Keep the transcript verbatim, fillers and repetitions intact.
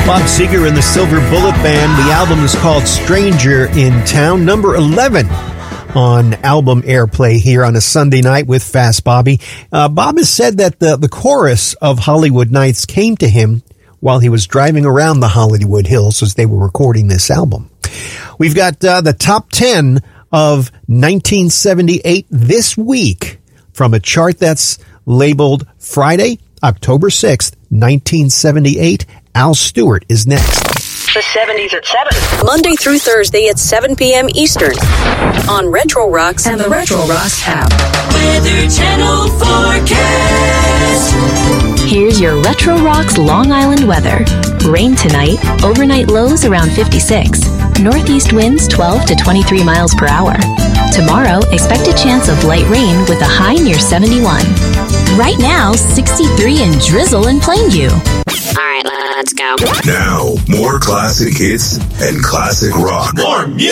Bob Seger and the Silver Bullet Band. The album is called Stranger in Town, number eleven on album airplay here on a Sunday night with Fast Bobby. Uh, Bob has said that the, the chorus of Hollywood Nights came to him while he was driving around the Hollywood Hills as they were recording this album. We've got uh, the top ten of nineteen seventy-eight this week from a chart that's labeled Friday, October sixth, nineteen seventy-eight. Al Stewart is next. The seventies at seven. Monday through Thursday at seven p.m. Eastern on Retro Rocks and the Retro Rocks app. Weather Channel forecast. Here's your Retro Rocks Long Island weather. Rain tonight, overnight lows around fifty-six. Northeast winds twelve to twenty-three miles per hour. Tomorrow, expect a chance of light rain with a high near seventy-one. Right now, sixty-three and drizzle in Plainview. All right, let's go. Now, more classic hits and classic rock. More music.